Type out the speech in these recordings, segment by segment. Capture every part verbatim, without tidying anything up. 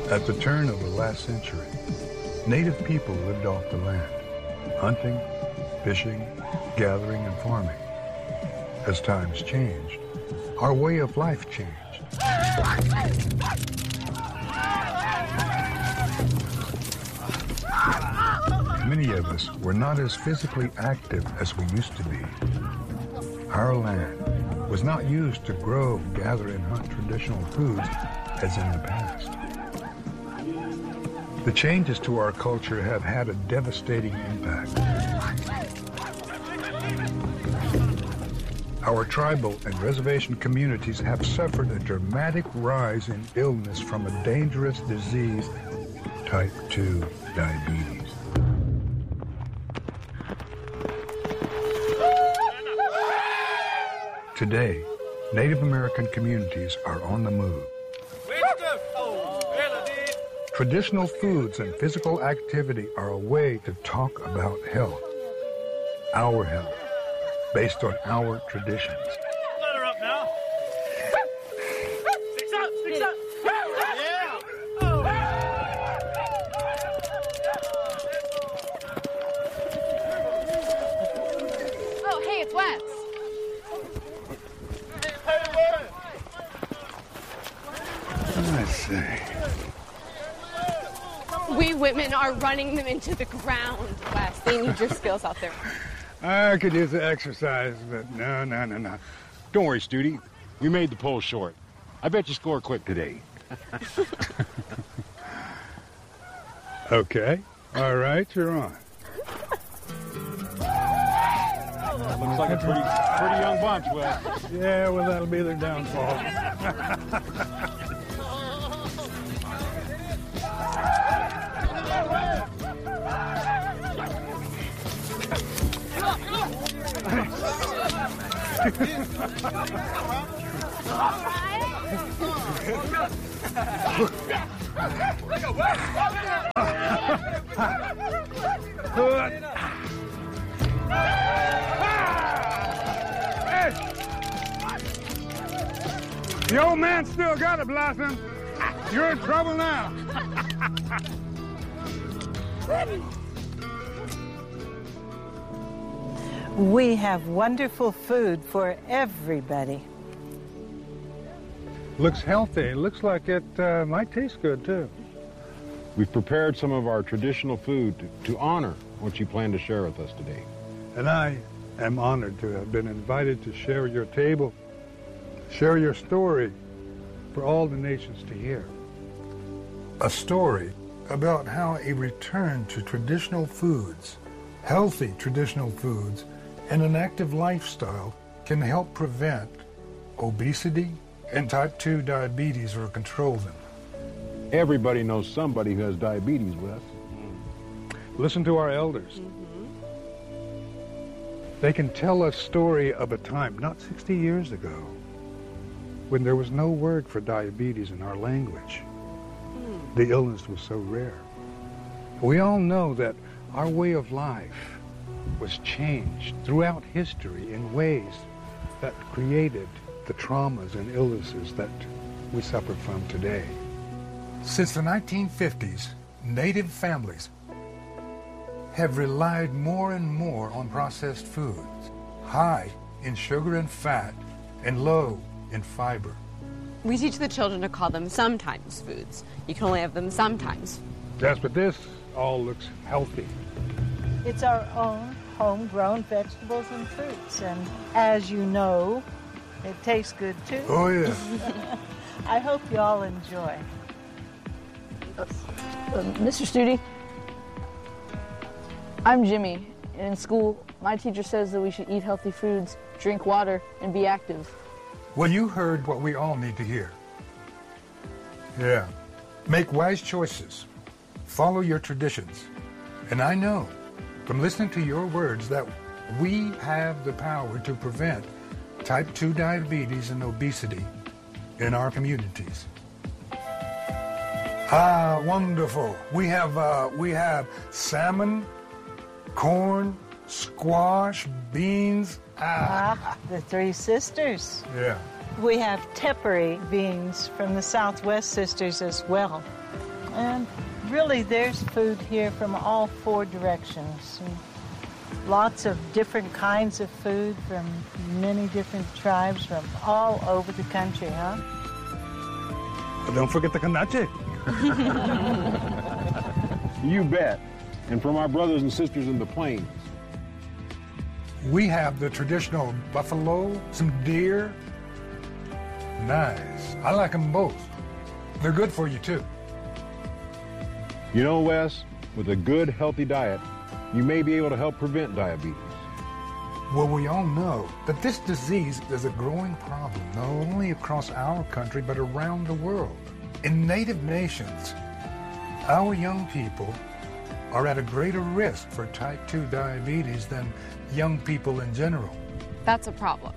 At the turn of the last century, native people lived off the land, hunting, fishing, gathering, and farming. As times changed, our way of life changed. Many of us were not as physically active as we used to be. Our land was not used to grow, gather, and hunt traditional foods as in the past. The changes to our culture have had a devastating impact. Our tribal and reservation communities have suffered a dramatic rise in illness from a dangerous disease, type two diabetes. Today, Native American communities are on the move. Traditional foods and physical activity are a way to talk about health, our health, based on our traditions. Let her up now. Six up, six up. Yeah. Oh. Oh, hey, it's Wes. I see. We women are running them into the ground, Wes. They need your skills out there. I could use the exercise, but no, no, no, no. Don't worry, Studi. We made the poll short. I bet you score quick today. Okay. All right, you're on. Looks like a pretty, pretty young bunch, Will. Yeah, well, that'll be their downfall. The old man still got it, Blossom. You're in trouble now. We have wonderful food for everybody. Looks healthy. It looks like it uh, might taste good, too. We've prepared some of our traditional food to, to honor what you plan to share with us today. And I am honored to have been invited to share your table, share your story for all the nations to hear. A story about how a return to traditional foods, healthy traditional foods, and an active lifestyle can help prevent obesity and type two diabetes or control them. Everybody knows somebody who has diabetes, Wes. Listen to our elders. Mm-hmm. They can tell a story of a time, not sixty years ago, when there was no word for diabetes in our language. Mm. The illness was so rare. We all know that our way of life was changed throughout history in ways that created the traumas and illnesses that we suffer from today. Since the nineteen fifties, Native families have relied more and more on processed foods, high in sugar and fat and low in fiber. We teach the children to call them sometimes foods. You can only have them sometimes. Yes, but this all looks healthy. It's our own homegrown vegetables and fruits, and as you know, it tastes good too. Oh, yeah. I hope you all enjoy. Uh, Mister Studi, I'm Jimmy, and in school, my teacher says that we should eat healthy foods, drink water, and be active. Well, you heard what we all need to hear. Yeah. Make wise choices. Follow your traditions. And I know from listening to your words that we have the power to prevent type two diabetes and obesity in our communities. Ah, wonderful. We have uh, we have salmon, corn, squash, beans. Ah, Ah, the Three Sisters. yeah. We have tepary beans from the Southwest Sisters as well. And really, there's food here from all four directions. And lots of different kinds of food from many different tribes from all over the country, huh? But don't forget the kanache. You bet. And from our brothers and sisters in the plains. We have the traditional buffalo, some deer. Nice. I like them both. They're good for you, too. You know, Wes, with a good, healthy diet, you may be able to help prevent diabetes. Well, we all know that this disease is a growing problem, not only across our country, but around the world. In native nations, our young people are at a greater risk for type two diabetes than young people in general. That's a problem.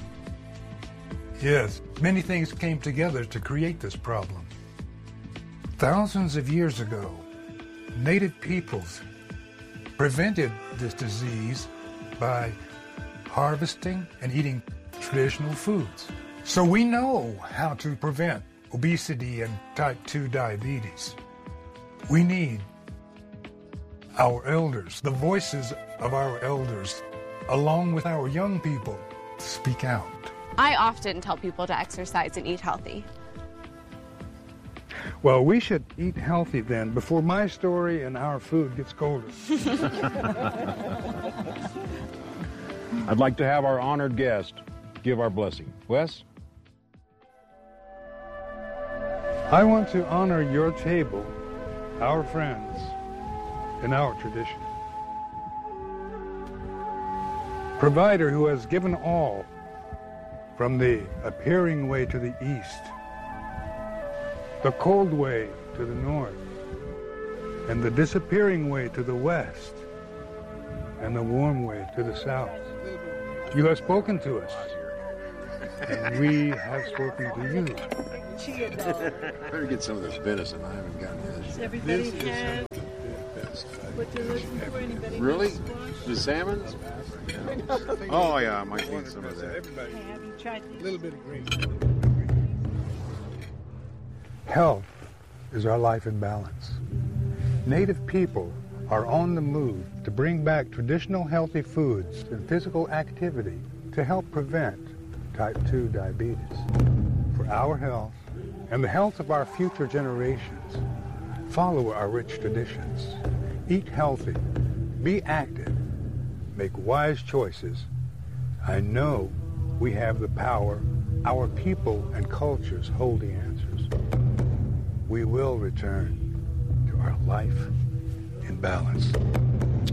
Yes, many things came together to create this problem. Thousands of years ago, native peoples prevented this disease by harvesting and eating traditional foods. So we know how to prevent obesity and type two diabetes. We need our elders, the voices of our elders, along with our young people, to speak out. I often tell people to exercise and eat healthy. Well, we should eat healthy then, before my story and our food gets colder. I'd like to have our honored guest give our blessing. Wes? I want to honor your table, our friends, and our tradition. Provider who has given all, from the appearing way to the east, the cold way to the north, and the disappearing way to the west, and the warm way to the south. You have spoken to us, and we have spoken to you. Better get some of this venison. I haven't gotten this. Does everybody have what they're looking for? Anybody Really? want squash? The salmon? Oh, yeah, I might need some of that. Have you tried A little bit of green. Health is our life in balance. Native people are on the move to bring back traditional healthy foods and physical activity to help prevent type two diabetes. For our health and the health of our future generations, follow our rich traditions. Eat healthy, be active, make wise choices. I know we have the power. Our people and cultures hold the answers. We will return to our life in balance.